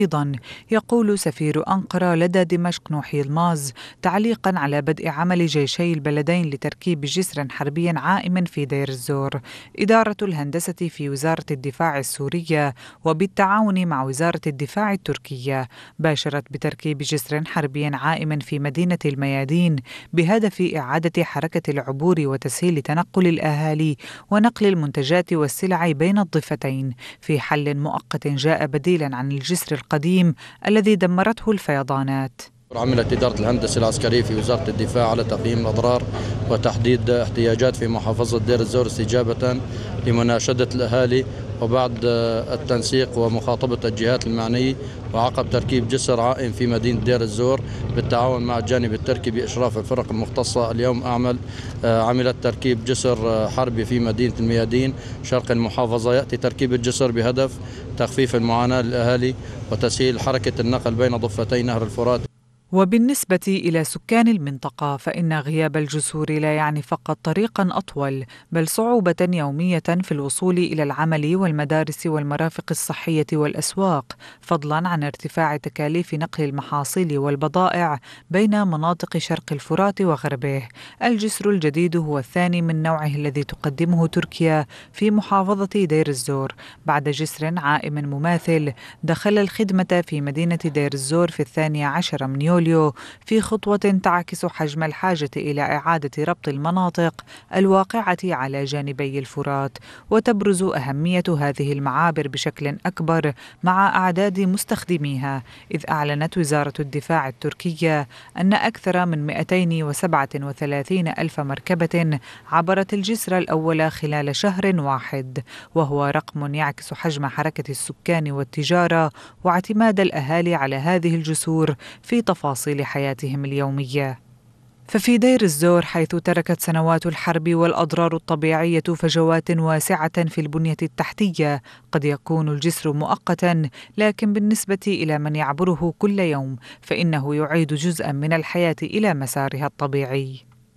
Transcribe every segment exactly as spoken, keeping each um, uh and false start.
أيضا يقول سفير أنقرة لدى دمشق نوحي الماز تعليقا على بدء عمل جيشي البلدين لتركيب جسر حربي عائم في دير الزور: إدارة الهندسة في وزارة الدفاع السورية وبالتعاون مع وزارة الدفاع التركية باشرت بتركيب جسر حربي عائم في مدينة الميادين بهدف إعادة حركة العبور وتسهيل تنقل الأهالي ونقل المنتجات والسلع بين الضفتين في حل مؤقت جاء بديلا عن الجسر القديم الذي دمرته الفيضانات. عملت إدارة الهندسة العسكرية في وزارة الدفاع على تقييم الأضرار وتحديد احتياجات في محافظة دير الزور استجابة لمناشدة الأهالي وبعد التنسيق ومخاطبة الجهات المعنية، وعقب تركيب جسر عائم في مدينة دير الزور بالتعاون مع الجانب التركي بإشراف الفرق المختصة. اليوم أعمل عملت تركيب جسر حربي في مدينة الميادين شرق المحافظة. يأتي تركيب الجسر بهدف تخفيف المعاناة للأهالي وتسهيل حركة النقل بين ضفتي نهر الفرات. وبالنسبة إلى سكان المنطقة فإن غياب الجسور لا يعني فقط طريقاً أطول، بل صعوبة يومية في الوصول إلى العمل والمدارس والمرافق الصحية والأسواق، فضلاً عن ارتفاع تكاليف نقل المحاصيل والبضائع بين مناطق شرق الفرات وغربه. الجسر الجديد هو الثاني من نوعه الذي تقدمه تركيا في محافظة دير الزور بعد جسر عائم مماثل دخل الخدمة في مدينة دير الزور في الثاني عشر من يوليو في خطوة تعكس حجم الحاجة إلى إعادة ربط المناطق الواقعة على جانبي الفرات، وتبرز أهمية هذه المعابر بشكل أكبر مع أعداد مستخدميها، إذ أعلنت وزارة الدفاع التركية أن أكثر من مئتين وسبعة وثلاثين ألف مركبة عبرت الجسر الأول خلال شهر واحد، وهو رقم يعكس حجم حركة السكان والتجارة واعتماد الأهالي على هذه الجسور في تفاصيل حياتهم اليومية. ففي دير الزور، حيث تركت سنوات الحرب والأضرار الطبيعية فجوات واسعة في البنية التحتية، قد يكون الجسر مؤقتا، لكن بالنسبة إلى من يعبره كل يوم فإنه يعيد جزءا من الحياة إلى مسارها الطبيعي.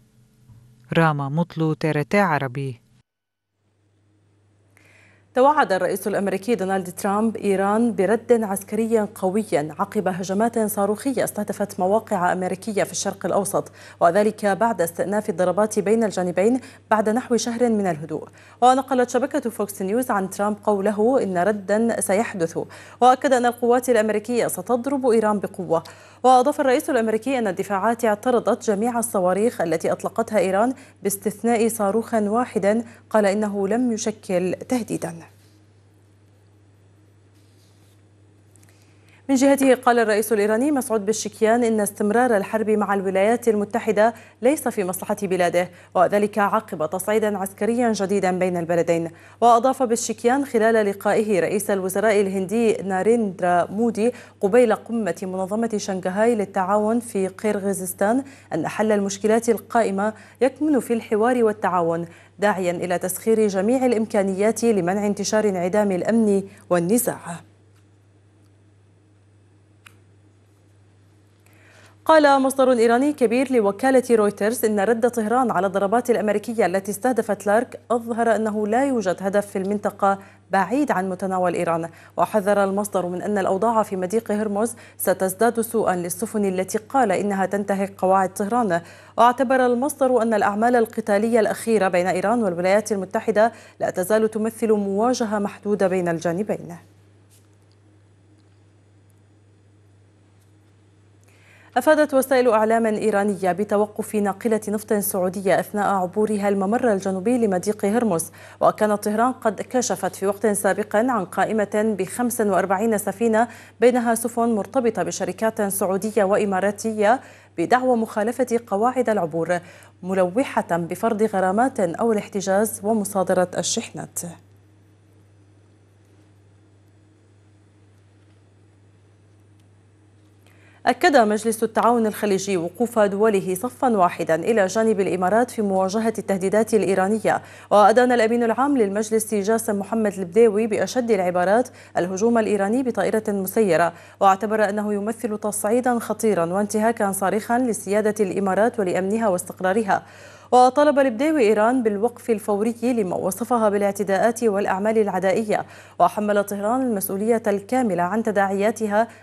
راما مطلو، تيرتي عربي. توعد الرئيس الأمريكي دونالد ترامب إيران برد عسكري قوي عقب هجمات صاروخية استهدفت مواقع أمريكية في الشرق الأوسط، وذلك بعد استئناف الضربات بين الجانبين بعد نحو شهر من الهدوء. ونقلت شبكة فوكس نيوز عن ترامب قوله إن ردا سيحدث، وأكد أن القوات الأمريكية ستضرب إيران بقوة. وأضاف الرئيس الأمريكي أن الدفاعات اعترضت جميع الصواريخ التي أطلقتها إيران باستثناء صاروخ واحد قال إنه لم يشكل تهديدا. من جهته قال الرئيس الإيراني مسعود بشكيان إن استمرار الحرب مع الولايات المتحدة ليس في مصلحة بلاده، وذلك عقب تصعيد عسكري جديد بين البلدين. وأضاف بشكيان خلال لقائه رئيس الوزراء الهندي ناريندرا مودي قبيل قمة منظمة شنغهاي للتعاون في قرغيزستان أن حل المشكلات القائمة يكمن في الحوار والتعاون، داعيا إلى تسخير جميع الإمكانيات لمنع انتشار انعدام الأمن والنزاع. قال مصدر إيراني كبير لوكالة رويترز إن رد طهران على الضربات الأمريكية التي استهدفت لارك أظهر أنه لا يوجد هدف في المنطقة بعيد عن متناول إيران. وحذر المصدر من أن الأوضاع في مضيق هرمز ستزداد سوءا للسفن التي قال إنها تنتهك قواعد طهران. واعتبر المصدر أن الأعمال القتالية الأخيرة بين إيران والولايات المتحدة لا تزال تمثل مواجهة محدودة بين الجانبين. أفادت وسائل أعلام إيرانية بتوقف ناقلة نفط سعودية أثناء عبورها الممر الجنوبي لمضيق هرمز. وكانت طهران قد كشفت في وقت سابق عن قائمة بخمس وأربعين سفينة بينها سفن مرتبطة بشركات سعودية وإماراتية بدعوى مخالفة قواعد العبور، ملوحة بفرض غرامات أو الاحتجاز ومصادرة الشحنات. أكد مجلس التعاون الخليجي وقوف دوله صفا واحدا إلى جانب الإمارات في مواجهة التهديدات الإيرانية. وأدان الأمين العام للمجلس جاسم محمد البديوي بأشد العبارات الهجوم الإيراني بطائرة مسيرة، واعتبر أنه يمثل تصعيدا خطيرا وانتهاكا صارخا لسيادة الإمارات ولأمنها واستقرارها. وطلب البديوي إيران بالوقف الفوري لما وصفها بالاعتداءات والأعمال العدائية، وحمل طهران المسؤولية الكاملة عن تداعياتها